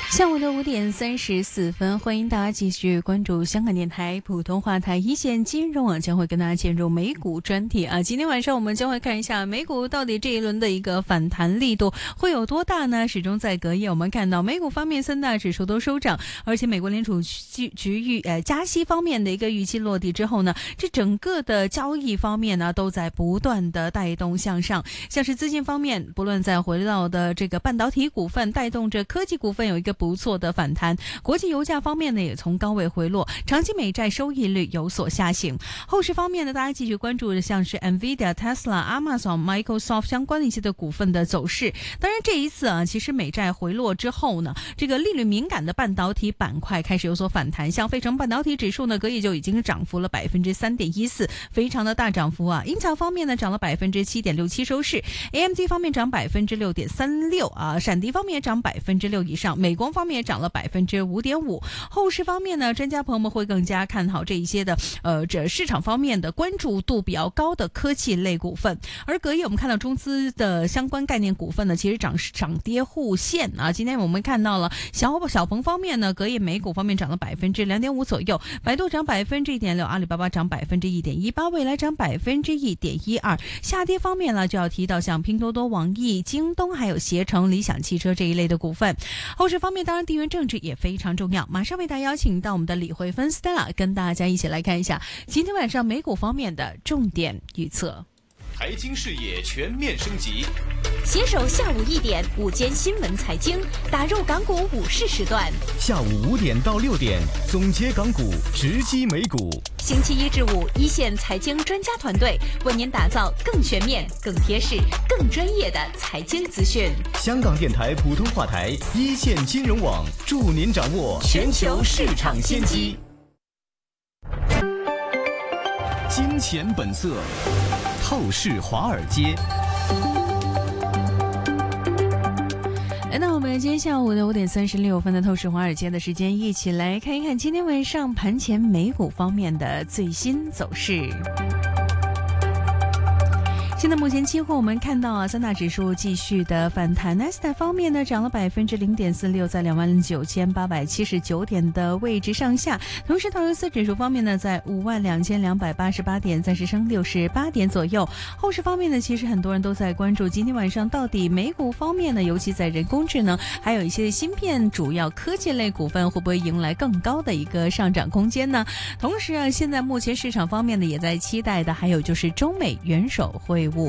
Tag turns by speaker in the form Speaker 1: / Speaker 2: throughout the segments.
Speaker 1: 下午的5:34，欢迎大家继续关注香港电台普通话台一线金融网，将会跟大家进入美股专题啊。今天晚上我们将会看一下美股到底这一轮的一个反弹力度会有多大呢？始终在隔夜我们看到美股方面三大指数都收涨，而且美国联储局加息方面的一个预期落地之后呢，这整个的交易方面呢都在不断的带动向上，像是资金方面，不论在回到的这个半导体股份带动着科技股份有一个不错的反弹，国际油价方面呢也从高位回落，长期美债收益率有所下行。后市方面呢，大家继续关注的像是 Nvidia、Tesla、Amazon、Microsoft 相关的一些的股份的走势。当然这一次啊，其实美债回落之后呢，这个利率敏感的半导体板块开始有所反弹，像费城半导体指数呢隔夜就已经涨幅了 3.14%， 非常的大涨幅啊。英特尔方面呢涨了 7.67% 收市， AMD 方面涨 6.36% 啊，闪迪方面也涨 6% 以上，美光方面也涨了 5.5%。 后市方面呢，专家朋友们会更加看好这一些的这市场方面的关注度比较高的科技类股份。而隔夜我们看到中资的相关概念股份呢，其实涨跌互现啊。今天我们看到了小鹏方面呢，隔夜美股方面涨了 2.5% 左右，百度涨 1.6%， 阿里巴巴涨 1.18%， 未来涨 1.12%。 下跌方面呢，就要提到像拼多多、网易、京东还有携程、理想汽车这一类的股份。后市方面当然地缘政治也非常重要，马上为大家邀请到我们的李慧芬 Stella 跟大家一起来看一下今天晚上美股方面的重点预测。
Speaker 2: 财经视野全面升级，
Speaker 3: 携手下午1点午间新闻财经，打入港股午市时段。
Speaker 4: 下午5点到6点，总结港股，直击美股。
Speaker 3: 星期1至5，一线财经专家团队为您打造更全面、更贴市、更专业的财经资讯。
Speaker 4: 香港电台普通话台一线金融网，助您掌握全球市场先机。金钱本色，透视华尔街。
Speaker 1: 来到我们今天下午的5:36的透视华尔街的时间，一起来看一看今天晚上盘前美股方面的最新走势。现在目前期货我们看到三大指数继续的反弹，纳斯达方面呢涨了 0.46%， 在 22,879 点的位置上下。同时道琼斯指数方面呢在 52,288 点，暂时升68点左右。后市方面呢，其实很多人都在关注今天晚上到底美股方面呢，尤其在人工智能还有一些芯片主要科技类股份会不会迎来更高的一个上涨空间呢？同时啊，现在目前市场方面呢也在期待的还有就是中美元首会晤。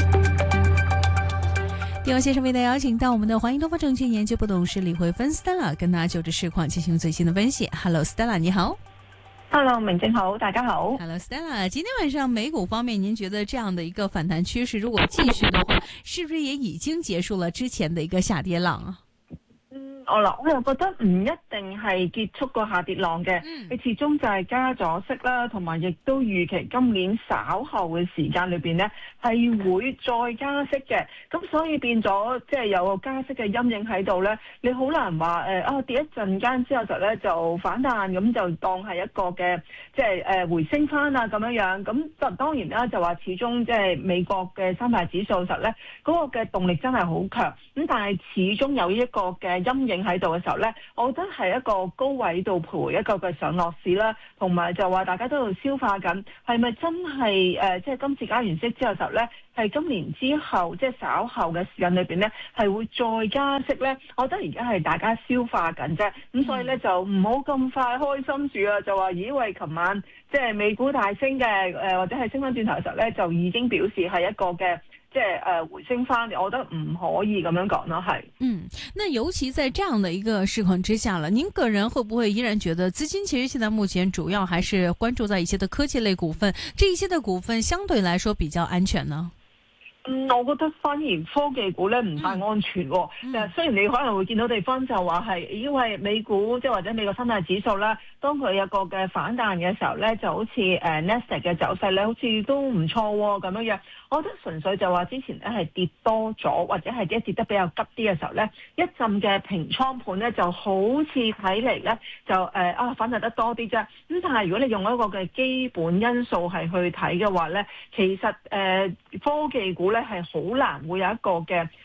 Speaker 1: 电话线上为大家邀请到我们的华盈东方证券研究部董事李慧芬 Stella 跟大家就这市况进行最新的分析。 Hello Stella 你好。
Speaker 5: Hello 明正好，大家好。
Speaker 1: Hello Stella， 今天晚上美股方面您觉得这样的一个反弹趋势如果继续的话，是不是也已经结束了之前的一个下跌浪啊？
Speaker 5: 我又覺得唔一定係結束個下跌浪嘅，佢始終就係加咗息啦，同埋亦都預期今年稍後嘅時間裏邊呢係會再加息嘅，咁所以變咗即係有個加息嘅陰影喺度呢，你好難話跌一陣間之後就反彈，咁就當係一個嘅即係回升翻啊咁樣樣，咁當然啦就話始終即係美國嘅三大指數實呢嗰個嘅動力真係好強，咁但係始終有一個嘅陰影喺度嘅時候呢，我覺得係一個高位度徘徊一個嘅上落市啦，同埋就話大家都喺度消化緊，係咪真係即係今次加完息之後嘅時候呢，係今年之後即係稍後嘅時間裏邊呢，係會再加息呢？我覺得而家係大家消化緊啫，咁所以呢，就唔好咁快開心住啊！就話咦喂，琴晚即係美股大升嘅或者係升翻轉頭嘅時候呢，就已經表示係一個嘅。即係回升翻，我覺得唔可以咁樣講咯，係。
Speaker 1: 那尤其在這樣的一個市況之下了，您個人會不會依然覺得資金其實現在目前主要還是關注在一些的科技類股份，這一些的股份相對來說比較安全呢？
Speaker 5: 我覺得反而科技股咧唔太安全喎。雖然你可能會見到地方就話係，因為美股即係或者美國三大指數啦，當佢有個嘅反彈嘅時候咧，就好似Nasdaq 嘅走勢咧，好似都唔錯喎咁樣樣。我覺得純粹就話之前咧係跌多咗，或者係跌得比較急啲嘅時候咧，一陣嘅平倉盤咧就好似睇嚟咧就反彈得多啲啫。咁但係如果你用一個嘅基本因素係去睇嘅話咧，其實科技股咧係好難會有一個嘅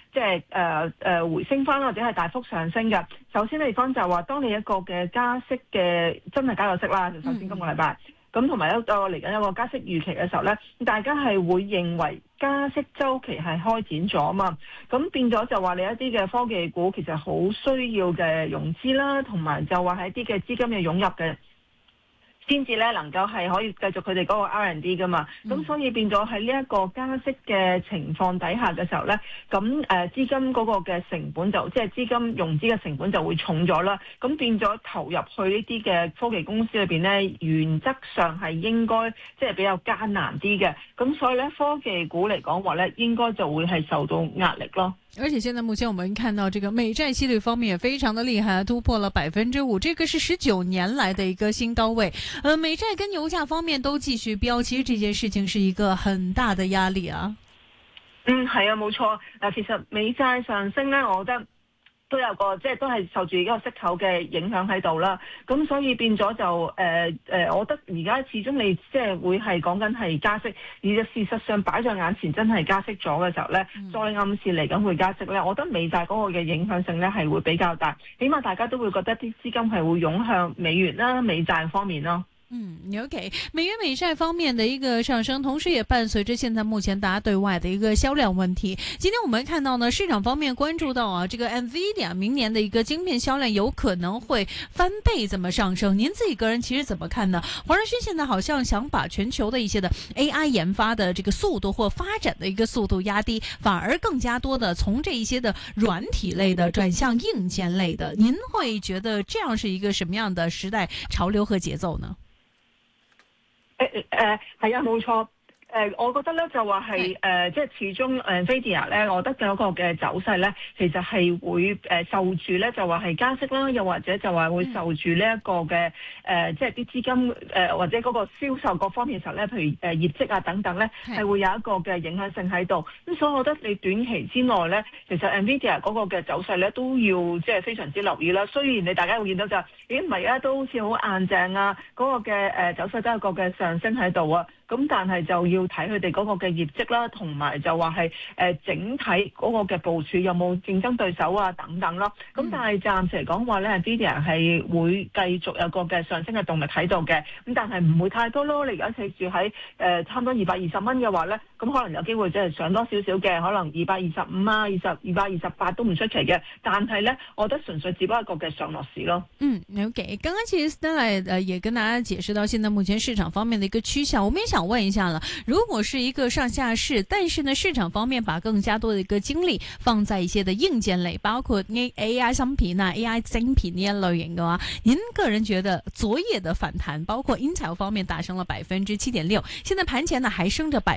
Speaker 5: 即係回升翻或者係大幅上升嘅。首先地方就話，當你一個嘅加息嘅真係加咗息啦，就首先今個禮拜。咁同埋一個嚟緊一個加息預期嘅時候咧，大家係會認為加息週期係開展咗啊嘛，咁變咗就話你一啲嘅科技股其實好需要嘅融資啦，同埋就話係一啲嘅資金嘅湧入嘅，先至咧能夠係可以繼續佢哋嗰個 R&D 噶嘛，咁所以變咗喺呢一個加息嘅情況底下嘅時候咧，咁資金嗰個嘅成本就即係資金融資嘅成本就會重咗啦，咁變咗投入去呢啲嘅科技公司裏邊咧，原則上係應該即係比較艱難啲嘅，咁所以咧科技股嚟講話咧，應該就會係受到壓力咯。
Speaker 1: 而且現在目前我們看到這個美債息率方面也非常的厲害，突破了5%，這個是19年來的一個新高位。美債跟油價方面都繼續飆，其實這件事情是一個很大的壓力啊。
Speaker 5: 係啊，冇錯。其實美債上升咧，我覺得都有個即係都係受住一個息口嘅影響喺度啦，咁所以變咗就我覺得而家始終你即係會係講緊係加息，而事實上擺在眼前真係加息咗嘅時候咧，再暗示嚟緊會加息咧，我覺得美債嗰個嘅影響性咧係會比較大，起碼大家都會覺得啲資金係會湧向美元啦、美債方面咯。
Speaker 1: OK， 美元美債方面的一個上升，同時也伴隨着現在目前大家對外的一個銷量問題。今天我們看到呢，市場方面關注到啊，這個 NVIDIA 明年的一個晶片銷量有可能會翻倍這麼上升。您自己個人其實怎麼看呢？黃仁勳現在好像想把全球的一些的 AI 研發的這個速度或發展的一個速度壓低，反而更加多的從這一些的軟體類的轉向硬件類的。您會覺得這樣是一個什麼樣的時代潮流和節奏呢？
Speaker 5: 係啊，冇錯。我覺得咧就話係即係始終NVIDIA 咧，我覺得嗰個嘅走勢咧，其實係會受住咧就話係加息啦，又或者就話會受住呢一個嘅即係啲資金或者嗰個銷售各方面嘅時候咧，譬如業績啊等等咧，係會有一個嘅影響性喺度。咁所以我覺得你短期之內咧，其實 NVIDIA 嗰個嘅走勢咧都要即係非常之留意啦。雖然你大家會見到就咦唔係啊，都好似好硬淨啊，嗰個嘅走勢都有個嘅上升喺度啊。咁但係就要睇佢哋嗰個嘅業績啦，同埋就話係整體嗰個嘅部署有冇競爭對手啊等等咯。咁但係暫時嚟講話咧，NVIDIA 係會繼續有個嘅上升嘅動力喺度嘅。咁但係唔會太多咯。你而家企住喺差唔多220蚊嘅話咧，咁可能有機會即係上多少少嘅，可能225啊、228都唔出奇嘅。但係咧，我覺得純粹只不過一個嘅上落市咯。
Speaker 1: OK， 剛剛其實 Stella 也跟大家解釋到現在目前市場方面的一個趨向，我們也想問一下了，如果是一個上下市，但是呢市場方面把更加多的一個精力放在一些的硬件類，包括 AI 芯片啊、AI 晶片呢一類型嘅話，您個人覺得昨夜的反彈，包括 Intel 方面大升了7.6%，現在盤前呢還升着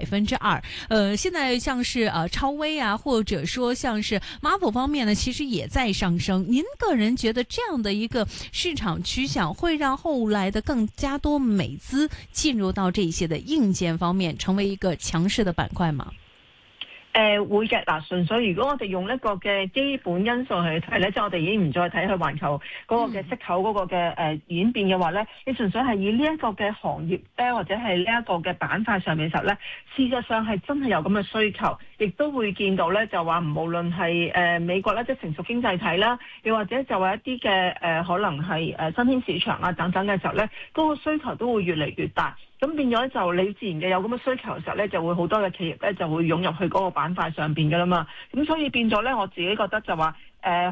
Speaker 1: 2%，現在像是超微啊，或者說像是 Marvel 方面呢，其實也在上升。您個人覺得這樣的一個市場趨向，會讓後來的更加多美資進入到這些的硬件方面，成為一個強勢的板塊嗎？
Speaker 5: 會嘅。嗱，純粹如果我哋用一個嘅基本因素去睇咧，即係我哋已經唔再睇去環球嗰個嘅息口嗰個嘅演變嘅話咧，你純粹係以呢一個嘅行業咧，或者係呢一個嘅板塊上面嘅時候咧，事實上係真係有咁嘅需求，亦都會見到咧，就話無論係美國啦，即係成熟經濟體啦，又或者就話一啲嘅可能係新興市場啊等等嘅時候咧，嗰個需求都會越嚟越大。咁變咗就你自然嘅有咁嘅需求嘅時候咧，就會好多嘅企業咧就會湧入去嗰個板塊上邊㗎啦嘛。咁所以變咗咧，我自己覺得就話